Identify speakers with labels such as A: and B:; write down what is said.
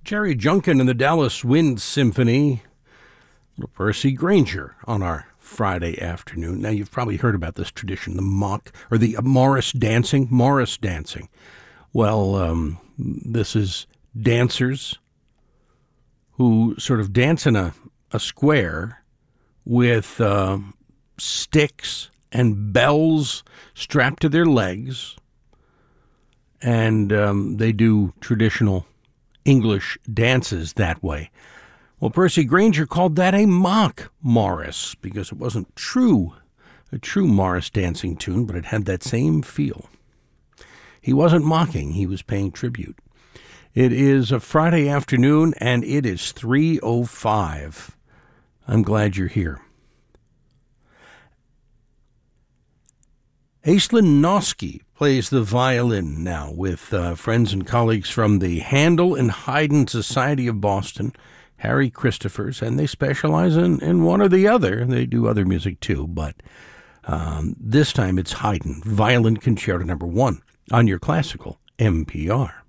A: Jerry Junkin and the Dallas Wind Symphony, little Percy Grainger on our Friday afternoon. Now, you've probably heard about this tradition, the mock, or the Morris dancing. Morris dancing. Well, this is dancers who sort of dance in a square with sticks and bells strapped to their legs, and they do traditional English dances that way. Well, Percy Grainger called that a mock Morris because it wasn't a true Morris dancing tune, but it had that same feel. He wasn't mocking, he was paying tribute. It is a Friday afternoon, and it is 3:05. I'm glad you're here. Aislinn Noski plays the violin now with friends and colleagues from the Handel and Haydn Society of Boston, Harry Christophers, and they specialize in one or the other. They do other music too, but this time it's Haydn, Violin Concerto No. 1 on your classical NPR.